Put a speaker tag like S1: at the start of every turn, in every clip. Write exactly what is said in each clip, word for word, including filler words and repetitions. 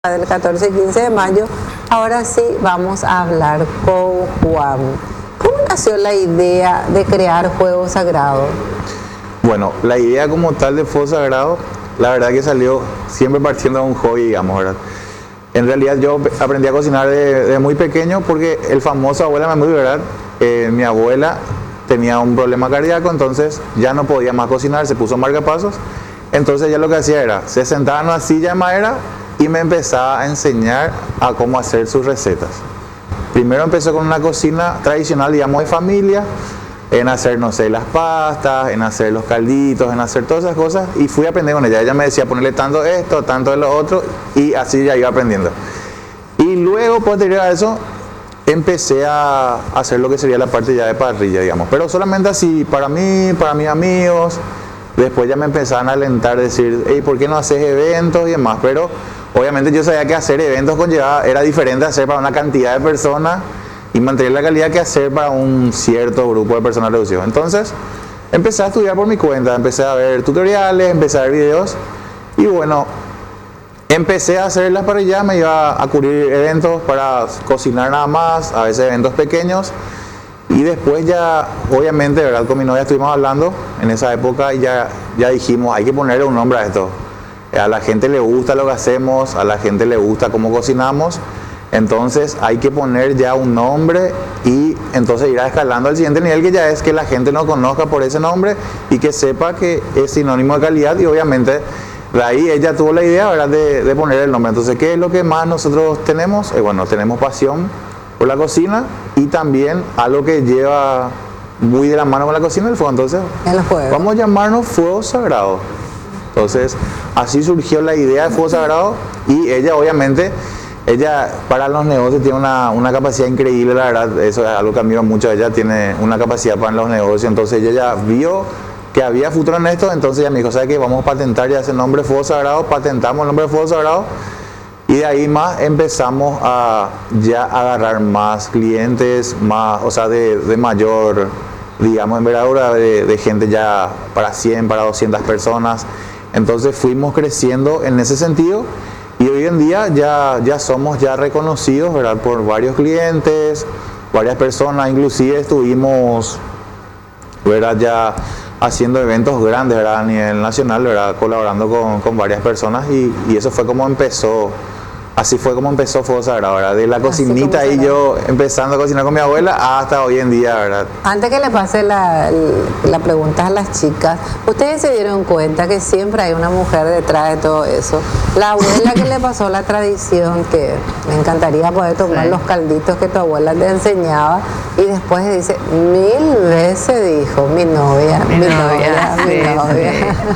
S1: del catorce y quince de mayo. Ahora sí vamos a hablar con Juan. ¿Cómo nació la idea de crear Fuego Sagrado?
S2: Bueno, la idea como tal de Fuego Sagrado, la verdad que salió siempre partiendo de un hobby, digamos, ¿verdad? En realidad yo aprendí a cocinar de, de muy pequeño porque el famoso abuela me murió, ¿verdad? Eh, mi abuela tenía un problema cardíaco, entonces ya no podía más cocinar, se puso marcapasos. Entonces ella lo que hacía era, se sentaba en una silla de madera y me empezaba a enseñar a cómo hacer sus recetas. Primero empezó con una cocina tradicional, digamos, de familia, en hacer, no sé, las pastas, en hacer los calditos, en hacer todas esas cosas, y fui aprendiendo con ella. Ella me decía ponerle tanto de esto, tanto de lo otro, y así ya iba aprendiendo. Y luego, posterior a eso, empecé a hacer lo que sería la parte ya de parrilla, digamos, pero solamente así, para mí, para mis amigos. Después ya me empezaban a alentar, decir, hey, ¿por qué no haces eventos y demás? Pero obviamente yo sabía que hacer eventos conllevaba, era diferente a hacer para una cantidad de personas y mantener la calidad que hacer para un cierto grupo de personas reducido. Entonces empecé a estudiar por mi cuenta, empecé a ver tutoriales, empecé a ver videos y bueno, empecé a hacer las parrillas, me iba a cubrir eventos para cocinar nada más, a veces eventos pequeños. Y después ya, obviamente, ¿verdad? Con mi novia estuvimos hablando en esa época y ya, ya dijimos, hay que ponerle un nombre a esto. A la gente le gusta lo que hacemos, a la gente le gusta cómo cocinamos, entonces hay que poner ya un nombre y entonces ir escalando al siguiente nivel, que ya es que la gente nos conozca por ese nombre y que sepa que es sinónimo de calidad. Y obviamente de ahí ella tuvo la idea, ¿verdad? De, de poner el nombre. Entonces, ¿qué es lo que más nosotros tenemos? Eh, bueno, tenemos pasión por la cocina y también algo que lleva muy de la mano con la cocina, el fuego. Entonces,
S1: El fuego.
S2: vamos a llamarnos Fuego Sagrado. Entonces, así surgió la idea de Fuego Sagrado y ella, obviamente, ella para los negocios tiene una, una capacidad increíble, la verdad, eso es algo que admiro mucho. Ella tiene una capacidad para los negocios, entonces ella ya vio que había futuro en esto, entonces ella me dijo, ¿sabes qué? Vamos a patentar ya ese nombre Fuego Sagrado, patentamos el nombre de Fuego Sagrado. Y de ahí más empezamos a ya agarrar más clientes, más, o sea, de, de mayor, digamos, envergadura, de, de gente ya para cien, para doscientas personas. Entonces fuimos creciendo en ese sentido y hoy en día ya, ya somos ya reconocidos, ¿verdad? Por varios clientes, varias personas, inclusive estuvimos, ¿verdad? Ya haciendo eventos grandes, ¿verdad? A nivel nacional, ¿verdad? Colaborando con, con varias personas y, y eso fue como empezó. Así fue como empezó Fuego Sagrado, ¿verdad? De la cocinita y yo empezando a cocinar con mi abuela hasta hoy en día, ¿verdad?
S1: Antes que le pase la, la pregunta a las chicas, ustedes se dieron cuenta que siempre hay una mujer detrás de todo eso. La abuela que le pasó la tradición, que me encantaría poder tomar sí. los calditos que tu abuela te enseñaba, y después dice, mil veces dijo, mi novia, mi, mi novia, novia, sí, mi novia.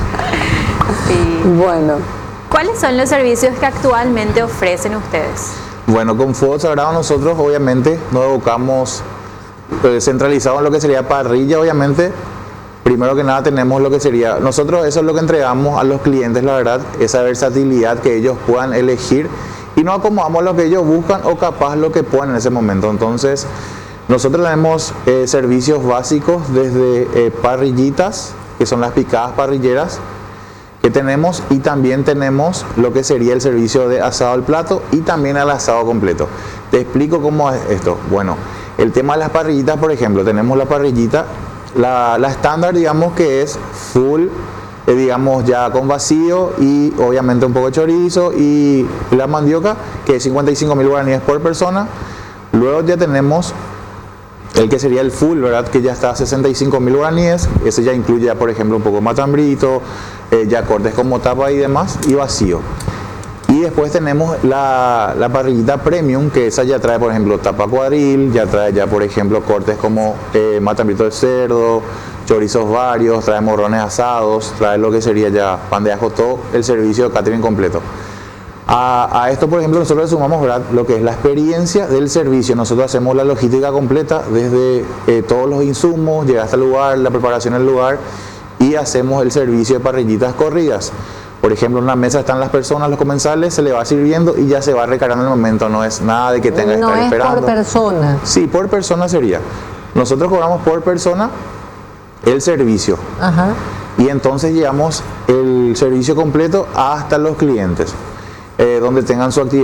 S1: Sí. Sí. Bueno.
S3: ¿Cuáles son los servicios que actualmente ofrecen ustedes?
S2: Bueno, con Fuego Sagrado nosotros obviamente nos evocamos eh, centralizado en lo que sería parrilla, obviamente. Primero que nada tenemos lo que sería, nosotros eso es lo que entregamos a los clientes, la verdad, esa versatilidad que ellos puedan elegir y nos acomodamos a lo que ellos buscan o capaz lo que puedan en ese momento. Entonces, nosotros tenemos eh, servicios básicos desde eh, parrillitas, que son las picadas parrilleras, que tenemos, y también tenemos lo que sería el servicio de asado al plato y también al asado completo. Te explico cómo es esto. Bueno, el tema de las parrillitas, por ejemplo, tenemos la parrillita, la, la estándar, digamos, que es full, eh, digamos, ya con vacío y obviamente un poco de chorizo, y la mandioca, que es cincuenta y cinco mil guaraníes por persona. Luego ya tenemos el que sería el full, ¿verdad? Que ya está a sesenta y cinco mil guaraníes. Ese ya incluye, ya, por ejemplo, un poco de matambrito, eh, ya cortes como tapa y demás, y vacío. Y después tenemos la, la parrillita premium, que esa ya trae, por ejemplo, tapa cuadril, ya trae ya, por ejemplo, cortes como eh, matambrito de cerdo, chorizos varios, trae morrones asados, trae lo que sería ya pan de ajo, todo el servicio de catering completo. A, a esto, por ejemplo, nosotros le sumamos, ¿verdad?, lo que es la experiencia del servicio. Nosotros hacemos la logística completa desde eh, todos los insumos, llegar hasta el lugar, la preparación del lugar, y hacemos el servicio de parrillitas corridas. Por ejemplo, en una mesa están las personas, los comensales, se le va sirviendo y ya se va recargando en el momento. No es nada de que tenga que
S1: no
S2: estar
S1: es
S2: esperando.
S1: Por persona.
S2: Sí, por persona sería. Nosotros cobramos por persona el servicio. Ajá. Y entonces llevamos el servicio completo hasta los clientes. eh, donde tengan su actividad